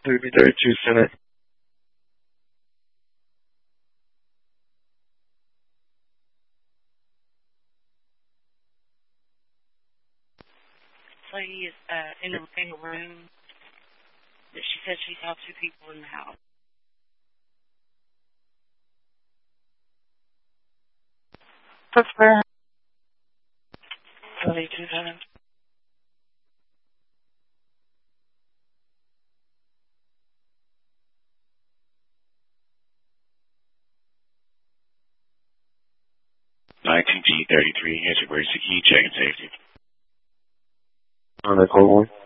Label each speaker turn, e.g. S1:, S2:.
S1: 2B32 Senate.
S2: Lady is in a room that she said she saw two people in the house.
S3: That's fair.
S2: 227.
S4: G33, here's your emergency key, check and safety.
S1: On the code one.